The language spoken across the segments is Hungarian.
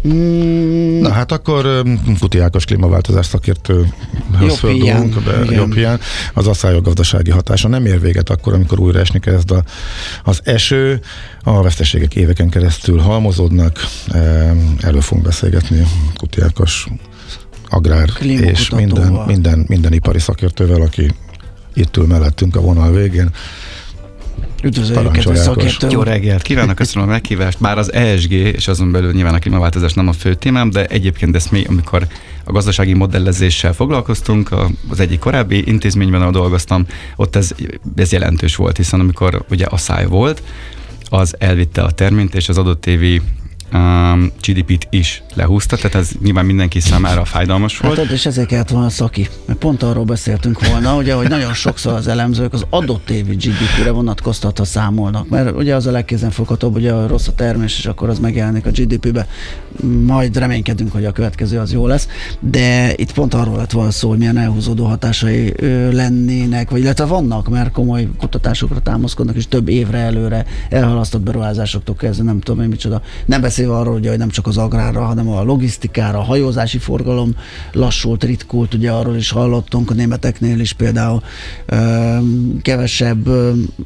Na hát akkor Kuti Ákos klímaváltozás szakértőhöz fordulunk, jobb hiány. Az asszályok gazdasági hatása nem ér véget akkor, amikor újra esni kezd az eső. A veszteségek éveken keresztül halmozódnak. Erről fogunk beszélgetni Kuti Ákos agrár és minden ipari szakértővel, aki itt ül mellettünk a vonal végén. Üdvözöljük a szakértő. Jó reggelt kívánok, köszönöm a meghívást. Bár az ESG és azon belül nyilván a klímaváltozás nem a fő témám, de egyébként ezt mi, amikor a gazdasági modellezéssel foglalkoztunk, az egyik korábbi intézményben, ahol dolgoztam, ott ez jelentős volt, hiszen amikor ugye asszály volt, az elvitte a terményt, és az adott évi GDP-t is lehúzta, tehát ez nyilván mindenki számára fájdalmas volt. Hát és ezért kellett volna szaki, mert pont arról beszéltünk volna, ugye, hogy nagyon sokszor az elemzők az adott évi GDP-re vonatkoztatva számolnak, mert ugye az a legkézenfoghatóbb, ugye a rossz a termés, és akkor az megjelenik a GDP-be, majd reménykedünk, hogy a következő az jó lesz, de itt pont arról lett volna szó, hogy milyen elhúzódó hatásai lennének, vagy illetve vannak, mert komoly kutatásokra támaszkodnak, és több évre előre elhalasztott beruházásoktól kezdve, nem tudom én micsoda. Nem beszélve arról, ugye, hogy nem csak az agrárra, hanem a logisztikára, a hajózási forgalom lassult, ritkult, ugye arról is hallottunk, a németeknél is például kevesebb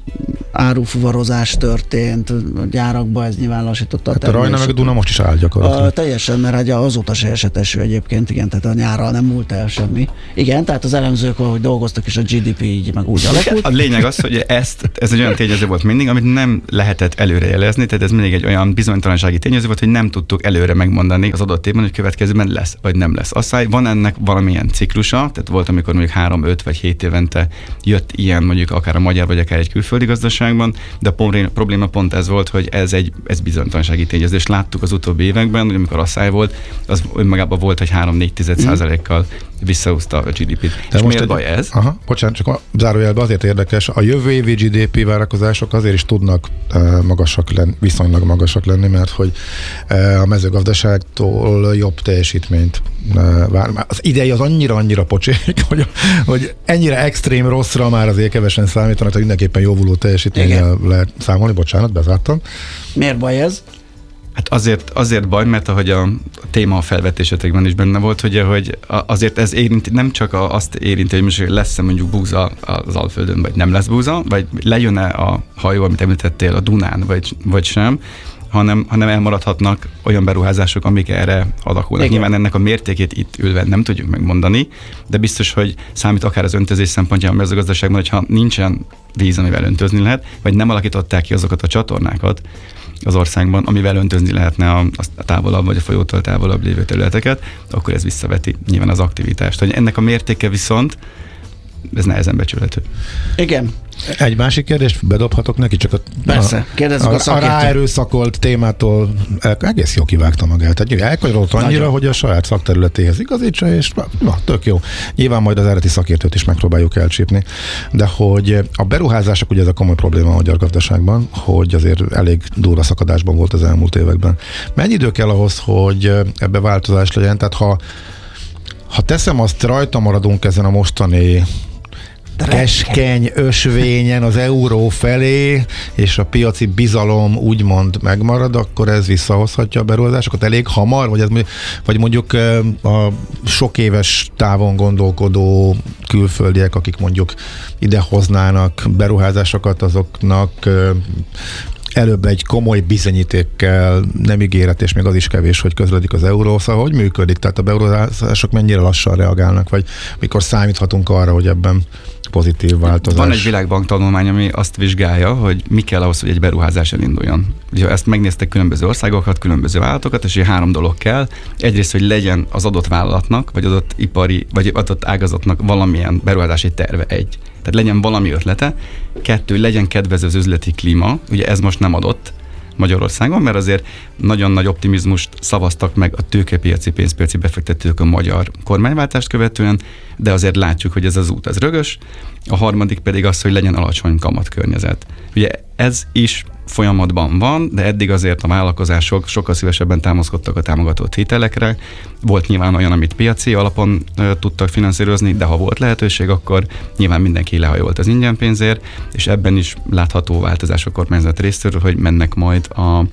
árufuvarozás történt, a gyárakban ez nyilván lassította a termelést. A Rajna meg a Duna most is áll gyakorlatilag. Teljesen, mert azóta se esett eső egyébként, igen, tehát a nyárral nem múlt el semmi. Igen, tehát az elemzők, ahogy dolgoztak, és a GDP így meg úgy alakult. A lényeg az, hogy ez egy olyan tényező volt mindig, amit nem lehetett előrejelezni, tehát ez mindig egy olyan bizonytalansági tényező volt, hogy nem tudtuk előre megmondani az adott évben, hogy következőben lesz, vagy nem lesz asszály. Van ennek valamilyen ciklusa, tehát volt, amikor mondjuk 3, 5 vagy 7 évente jött ilyen mondjuk akár a magyar, vagy akár egy külföldi gazdaságban, de a probléma pont ez volt, hogy ez bizonytalansági tényező, és láttuk az utóbbi években, hogy amikor asszály volt, az önmagában volt, hogy 3-4% visszahúzta a GDP-t. És miért baj ez? Bocsánat, csak a zárójelben azért érdekes, a jövő évi GDP várakozások azért is tudnak viszonylag magasak lenni, mert hogy a mezőgazdaságtól jobb teljesítményt vár. Az idei az annyira pocsék, hogy ennyire extrém rosszra már azért kevesen számítanak, hogy mindenképpen jóvuló teljesítménnyel lehet számolni. Bocsánat, bezártam. Miért baj ez? Hát azért baj, mert ahogy a téma a felvetésetekben is benne volt, hogy azért ez érinti, nem csak azt érinti, hogy most lesz-e mondjuk búza az Alföldön, vagy nem lesz búza, vagy lejön-e a hajó, amit említettél, a Dunán, vagy sem, hanem elmaradhatnak olyan beruházások, amik erre adakulnak. Igen. Nyilván ennek a mértékét itt ülve nem tudjuk megmondani, de biztos, hogy számít akár az öntözés szempontjából a mezőgazdaságban, hogyha nincsen víz, amivel öntözni lehet, vagy nem alakították ki azokat a csatornákat az országban, amivel öntözni lehetne a távolabb vagy a folyótól távolabb lévő területeket, akkor ez visszaveti nyilván az aktivitást. Hogy ennek a mértéke viszont ez nehezen becsülhető. Igen. Egy másik kérdést bedobhatok neki, csak persze, kérdezzük a szakértőt. A ráerőszakolt témától egész jó kivágta magát. Elkanyarodott annyira, hogy a saját szakterületéhez igazítsa, és tök jó. Nyilván majd az eredeti szakértőt is megpróbáljuk elcsípni, de hogy a beruházások, ugye ez a komoly probléma a magyar gazdaságban, hogy azért elég durva szakadásban volt az elmúlt években. Mennyi idő kell ahhoz, hogy ebbe változás legyen? Tehát ha teszem azt, rajta maradunk ezen a mostani keskeny ösvényen az euró felé, és a piaci bizalom úgymond megmarad, akkor ez visszahozhatja a beruházásokat elég hamar, vagy mondjuk a sok éves távon gondolkodó külföldiek, akik mondjuk idehoznának beruházásokat, azoknak előbb egy komoly bizonyítékkel, nem ígéret, és még az is kevés, hogy közeledik az euró, szóval hogy működik? Tehát a beruházások mennyire lassan reagálnak, vagy mikor számíthatunk arra, hogy ebben pozitív változás? Van egy Világbank tanulmány, ami azt vizsgálja, hogy mi kell ahhoz, hogy egy beruházás elinduljon. Ugye ezt megnéztek különböző országokat, különböző vállalatokat, és 3 dolog kell. Egyrészt, hogy legyen az adott vállalatnak, vagy adott ipari, vagy adott ágazatnak valamilyen beruházási terve Tehát legyen valami ötlete. 2, legyen kedvező az üzleti klíma. Ugye ez most nem adott Magyarországon, mert azért nagyon nagy optimizmust szavaztak meg a tőkepiaci, pénzpiaci befektetők a magyar kormányváltást követően, de azért látjuk, hogy ez az út, ez rögös. A harmadik pedig az, hogy legyen alacsony kamatkörnyezet. Ugye ez is folyamatban van, de eddig azért a vállalkozások sokkal szívesebben támaszkodtak a támogatott hitelekre. Volt nyilván olyan, amit piaci alapon tudtak finanszírozni, de ha volt lehetőség, akkor nyilván mindenki lehajolt az ingyen pénzért, és ebben is látható változás a kormányzat részéről, hogy mennek majd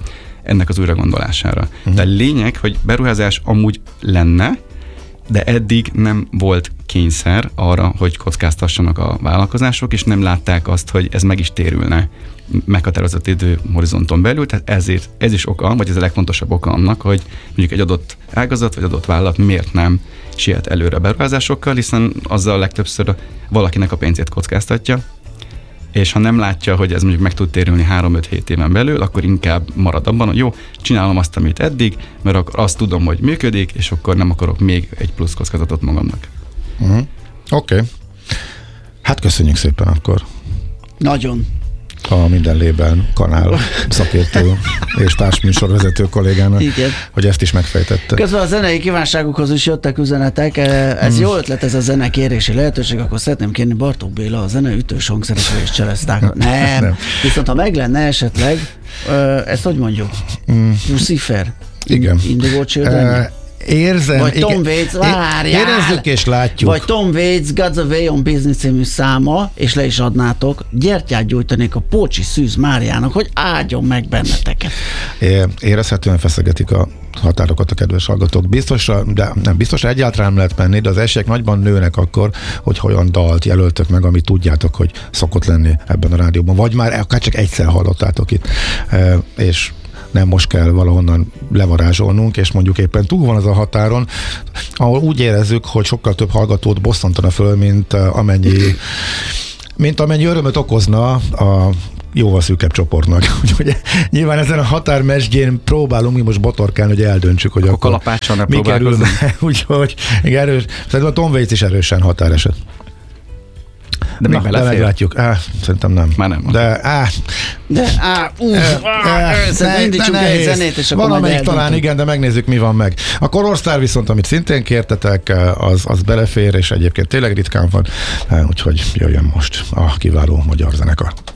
ennek az újragondolására. De lényeg, hogy beruházás amúgy lenne, de eddig nem volt kényszer arra, hogy kockáztassanak a vállalkozások, és nem látták azt, hogy ez meg is térülne meghatározott időhorizonton belül, tehát ezért ez is oka, vagy ez a legfontosabb oka annak, hogy mondjuk egy adott ágazat, vagy adott vállalat miért nem siet előre beruházásokkal, hiszen azzal legtöbbször valakinek a pénzét kockáztatja, és ha nem látja, hogy ez mondjuk meg tud térülni 3-5-7 éven belül, akkor inkább marad abban, hogy jó, csinálom azt, amit eddig, mert akkor azt tudom, hogy működik, és akkor nem akarok még egy plusz kockázatot magamnak. Oké. Hát köszönjük szépen akkor. Nagyon. A Minden Lében kanál szakértő és társműsorvezető kollégának, igen, hogy ezt is megfejtette. Közben a zenei kívánságokhoz is jöttek üzenetek. Ez jó ötlet, ez a zenekérési lehetőség, akkor szeretném kérni Bartók Béla a zene ütős hangszerekre és cselesztákat. Nem. Viszont ha meg lenne esetleg, ezt hogy mondjuk? Lucifer? Igen. Indigo Children? Érzem. Vagy Tom Waits, várjál! Érezzük és látjuk. Vagy Tom Waits, God's Away on Business című száma, és le is adnátok, gyertyát gyújtanék a Pócsi Szűz Máriának, hogy áldjon meg benneteket. Érezhetően feszegetik a határokat a kedves hallgatók. Biztosra, de nem biztosra egyáltalán nem lehet menni, de az esélyek nagyban nőnek akkor, hogy olyan dalt jelöltök meg, amit tudjátok, hogy szokott lenni ebben a rádióban. Vagy már akár csak egyszer hallottátok itt. És nem most kell valahonnan levarázsolnunk, és mondjuk éppen túl van az a határon, ahol úgy érezzük, hogy sokkal több hallgatót bosszantana föl, mint amennyi örömöt okozna a jóval szűkebb csoportnak. Úgyhogy nyilván ezen a határmesdjén próbálunk mi most botorkálni, hogy eldöntsük, hogy akkor kalapáccsal mi kerül. Úgyhogy erős. Szerintem a Tom Waits is erősen határeset. De még belefér? Meglátjuk. Szerintem nem. Már nem. Indítsuk egy zenét, és akkor van, amelyik talán igen, de megnézzük, mi van meg. A Korosztár viszont, amit szintén kértetek, az belefér, és egyébként tényleg ritkán van, úgyhogy jöjjön most a kiváló magyar zenekar.